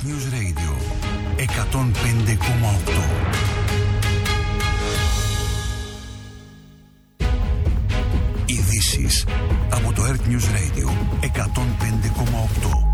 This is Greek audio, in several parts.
Earth News Radio 105,8. Ειδήσεις από το Earth News Radio 105,8.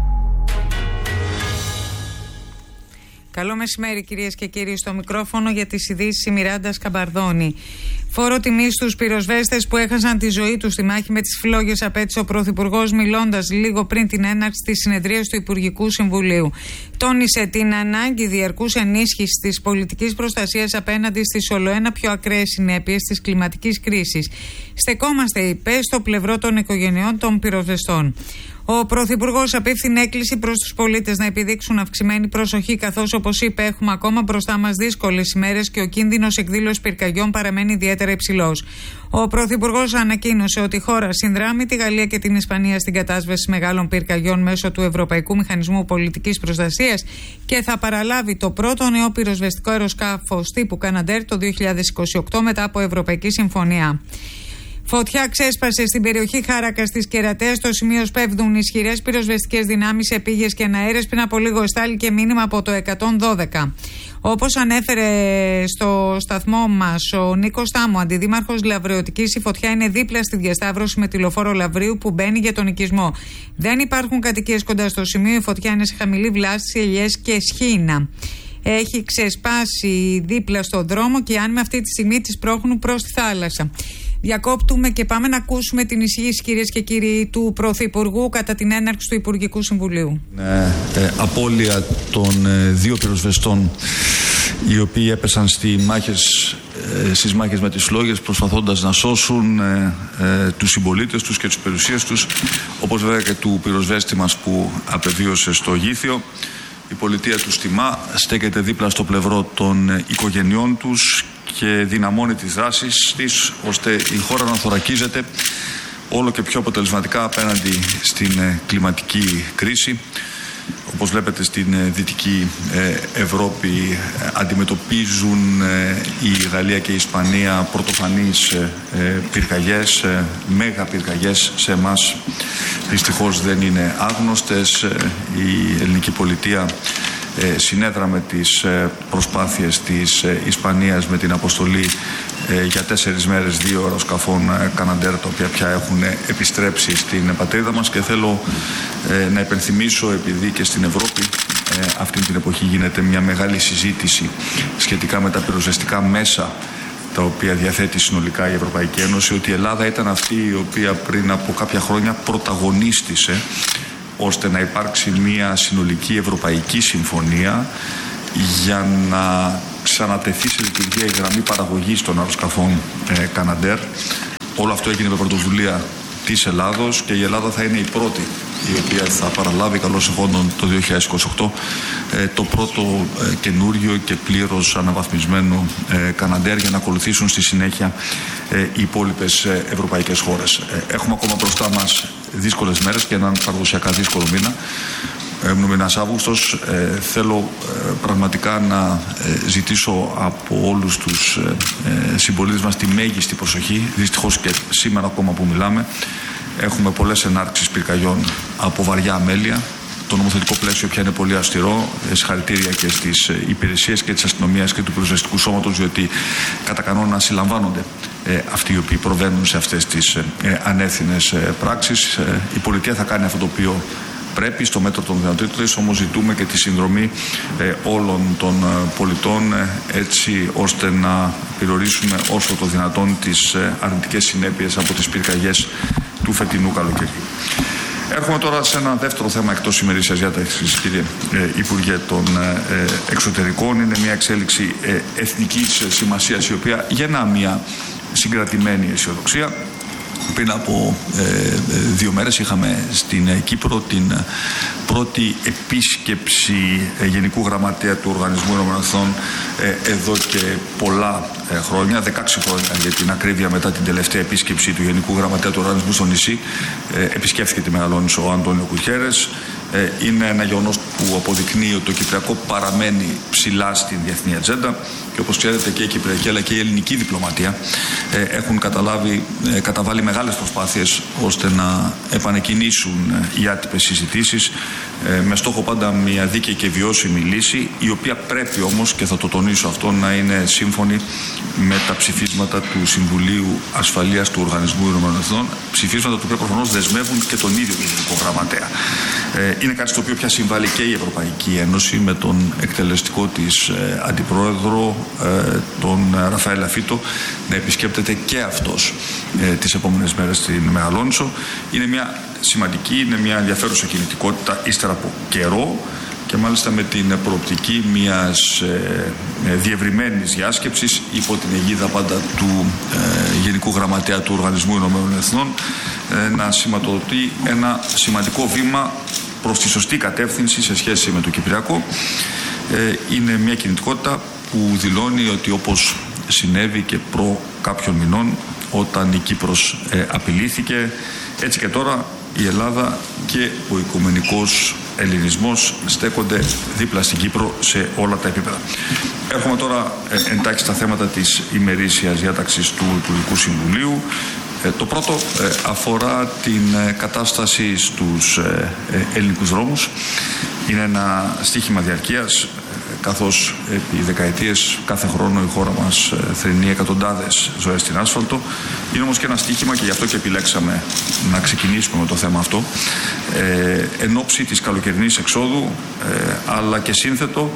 Καλό μεσημέρι κυρίες και κύριοι, στο μικρόφωνο για τις ειδήσεις η Μιράντα Σκαμπαρδόνη. Φόρο τιμής στους πυροσβέστες που έχασαν τη ζωή τους στη μάχη με τις φλόγες, απέτησε ο Πρωθυπουργός μιλώντας λίγο πριν την έναρξη της συνεδρίας του Υπουργικού Συμβουλίου. Τόνισε την ανάγκη διαρκούς ενίσχυσης της πολιτικής προστασίας απέναντι στις ολοένα πιο ακραίες συνέπειες της κλιματικής κρίσης. Στεκόμαστε, είπε, στο πλευρό των οικογενειών των πυροσβεστών. Ο Πρωθυπουργός απίφθινε έκκληση προς τους πολίτες να επιδείξουν αυξημένη προσοχή, καθώς, όπως είπε, έχουμε ακόμα μπροστά μας δύσκολες ημέρες και ο κίνδυνος εκδήλωσης πυρκαγιών παραμένει ιδιαίτερα υψηλός. Ο Πρωθυπουργός ανακοίνωσε ότι η χώρα συνδράμει τη Γαλλία και την Ισπανία στην κατάσβεση μεγάλων πυρκαγιών μέσω του Ευρωπαϊκού Μηχανισμού Πολιτικής Προστασίας και θα παραλάβει το πρώτο νέο πυροσβεστικό αεροσκάφος τύπου Canadair το 2028 μετά από Ευρωπαϊκή Συμφωνία. Φωτιά ξέσπασε στην περιοχή Χάρακας της Κερατέας. Στο σημείο σπέβδουν ισχυρές πυροσβεστικές δυνάμεις, επίγειες και αέρες. Πριν από λίγο εστάληκε μήνυμα από το 112. Όπως ανέφερε στο σταθμό μας ο Νίκος Τάμου, αντιδήμαρχος Λαβρεωτικής, η φωτιά είναι δίπλα στη διασταύρωση με τη λεωφόρο Λαβρίου που μπαίνει για τον οικισμό. Δεν υπάρχουν κατοικίες κοντά στο σημείο. Η φωτιά είναι σε χαμηλή βλάστηση, ελιές και σχήνα. Έχει ξεσπάσει δίπλα στον δρόμο και οι άνεμοι αυτή τη στιγμή τις πρόχνουν προς τη θάλασσα. Διακόπτουμε και πάμε να ακούσουμε την εισήγηση, κυρίες και κύριοι, του Πρωθυπουργού κατά την έναρξη του Υπουργικού Συμβουλίου. Απώλεια των δύο πυροσβεστών οι οποίοι έπεσαν στις μάχες με τις φλόγες, προσπαθώντας να σώσουν τους συμπολίτες τους και τις περιουσίες τους, όπως βέβαια και του πυροσβέστη μας που απεβίωσε στο Γήθιο. Η πολιτεία τους τιμά, στέκεται δίπλα στο πλευρό των οικογενειών τους και δυναμώνει τις δράσεις της, ώστε η χώρα να θωρακίζεται όλο και πιο αποτελεσματικά απέναντι στην κλιματική κρίση. Όπως βλέπετε, στην Δυτική Ευρώπη αντιμετωπίζουν η Γαλλία και η Ισπανία πρωτοφανείς πυρκαγιές, μέγα πυρκαγιές. Σε εμάς δυστυχώς δεν είναι άγνωστες. Η ελληνική πολιτεία συνέδραμε τις προσπάθειες της Ισπανίας με την αποστολή για 4 μέρες 2 αεροσκαφών Canadair, τα οποία πια έχουν επιστρέψει στην πατρίδα μας, και θέλω να υπενθυμίσω, επειδή και στην Ευρώπη αυτή την εποχή γίνεται μια μεγάλη συζήτηση σχετικά με τα πυροσβεστικά μέσα τα οποία διαθέτει συνολικά η Ευρωπαϊκή Ένωση, ότι η Ελλάδα ήταν αυτή η οποία πριν από κάποια χρόνια πρωταγωνίστησε ώστε να υπάρξει μια συνολική ευρωπαϊκή συμφωνία για να ξανατεθεί σε λειτουργία η γραμμή παραγωγής των αεροσκαφών Canadair. Όλο αυτό έγινε με πρωτοβουλία της Ελλάδος και η Ελλάδα θα είναι η πρώτη η οποία θα παραλάβει καλώς εχόντων το 2028 το πρώτο καινούριο και πλήρως αναβαθμισμένο Canadair, για να ακολουθήσουν στη συνέχεια οι υπόλοιπες ευρωπαϊκές χώρες. Έχουμε ακόμα μπροστά μας δύσκολες μέρες και έναν παραδοσιακά δύσκολο μήνα. Μήνας Αύγουστος. Θέλω πραγματικά να ζητήσω από όλους τους συμπολίτες μας τη μέγιστη προσοχή. Δυστυχώς και σήμερα ακόμα που μιλάμε έχουμε πολλές ενάρξεις πυρκαγιών από βαριά αμέλεια. Το νομοθετικό πλαίσιο πια είναι πολύ αυστηρό. Συγχαρητήρια και στις υπηρεσίες και της αστυνομίας και του πυροσβεστικού σώματος, διότι κατά κανόνα συλλαμβάνονται αυτοί οι οποίοι προβαίνουν σε αυτές τις ανεύθυνες πράξεις. Η πολιτεία θα κάνει αυτό το οποίο πρέπει στο μέτρο των δυνατοτήτων της, όμως ζητούμε και τη συνδρομή όλων των πολιτών, έτσι ώστε να περιορίσουμε όσο το δυνατόν τις αρνητικές συνέπειες από τις πυρκαγιές του φετινού καλοκαιριού. Έρχομαι τώρα σε ένα δεύτερο θέμα εκτός ημερήσιας διάταξης, κύριε Υπουργέ των Εξωτερικών. Είναι μια εξέλιξη εθνικής σημασίας, η οποία γεννά μια συγκρατημένη αισιοδοξία. Πριν από 2 μέρες είχαμε στην Κύπρο την πρώτη επίσκεψη Γενικού Γραμματέα του Οργανισμού Ηνωμένων Εθνών εδώ και πολλά χρόνια, 16 χρόνια για την ακρίβεια, μετά την τελευταία επίσκεψη του Γενικού Γραμματέα του Οργανισμού στο νησί. Επισκέφθηκε τη Μεγαλόνησο ο Αντώνιο Κουτιέρες. Είναι ένα γεγονός που αποδεικνύει ότι το Κυπριακό παραμένει ψηλά στην διεθνή ατζέντα, και όπως ξέρετε και η Κυπριακή αλλά και η ελληνική διπλωματία έχουν καταβάλει μεγάλες προσπάθειες ώστε να επανεκκινήσουν οι άτυπες συζητήσεις με στόχο πάντα μια δίκαιη και βιώσιμη λύση, η οποία πρέπει όμως, και θα το τονίσω αυτό, να είναι σύμφωνη με τα ψηφίσματα του Συμβουλίου Ασφαλείας του Οργανισμού Ηνωμένων Εθνών, ψηφίσματα τα οποία προφανώς δεσμεύουν και τον ίδιο τον Γενικό Γραμματέα. Είναι κάτι στο οποίο πια συμβάλλει και η Ευρωπαϊκή Ένωση με τον εκτελεστικό της αντιπρόεδρο, τον Ραφαέλ Αφίτο, να επισκέπτεται και αυτός τις επόμενες μέρες στην Μεγαλόνισσο. Είναι μια σημαντική, είναι μια ενδιαφέρουσα κινητικότητα ύστερα από καιρό και μάλιστα με την προοπτική μιας διευρυμένης διάσκεψης υπό την αιγίδα πάντα του Γενικού Γραμματέα του Οργανισμού Ηνωμένων Εθνών, να σηματοδοτεί ένα σημαντικό βήμα προς τη σωστή κατεύθυνση σε σχέση με το Κυπριακό. Είναι μια κινητικότητα που δηλώνει ότι, όπως συνέβη και προ κάποιων μηνών όταν η Κύπρος απειλήθηκε, έτσι και τώρα η Ελλάδα και ο οικουμενικός ελληνισμός στέκονται δίπλα στην Κύπρο σε όλα τα επίπεδα. Έρχομαι τώρα εντάχει στα θέματα της ημερήσιας διάταξης του Υπουργικού Συμβουλίου. Το πρώτο αφορά την κατάσταση στους ελληνικούς δρόμους. Είναι ένα στοίχημα διαρκείας, καθώς επί δεκαετίες κάθε χρόνο η χώρα μας θρηνεί εκατοντάδες ζωές στην άσφαλτο. Είναι όμως και ένα στοίχημα, και γι' αυτό και επιλέξαμε να ξεκινήσουμε με το θέμα αυτό, εν ώψη της καλοκαιρινής εξόδου, αλλά και σύνθετο,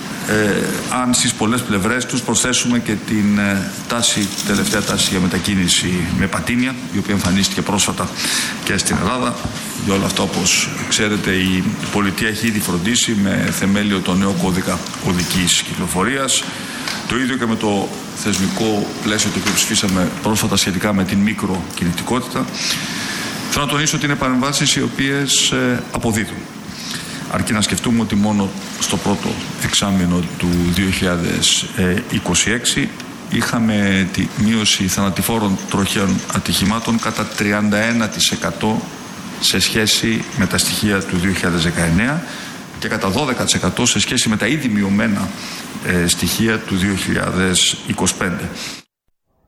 αν στις πολλές πλευρές τους προσθέσουμε και την τελευταία τάση για μετακίνηση με πατίνια, η οποία εμφανίστηκε πρόσφατα και στην Ελλάδα. Για όλα αυτά, όπως ξέρετε, η πολιτεία έχει ήδη φροντίσει με θεμέλιο το νέο κώδικα οδικής κυκλοφορίας. Το ίδιο και με το θεσμικό πλαίσιο το οποίο ψηφίσαμε πρόσφατα σχετικά με την μικροκινητικότητα. Θέλω να τονίσω ότι είναι παρεμβάσεις οι οποίες αποδίδουν. Αρκεί να σκεφτούμε ότι μόνο στο πρώτο εξάμηνο του 2026 είχαμε τη μείωση θανατηφόρων τροχαίων ατυχημάτων κατά 31% σε σχέση με τα στοιχεία του 2019 και κατά 12% σε σχέση με τα ήδη μειωμένα στοιχεία του 2025.